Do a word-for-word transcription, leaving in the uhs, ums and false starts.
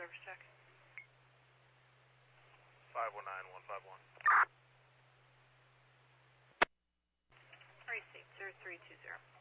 service check. five one nine one five one. Received, zero three two zero.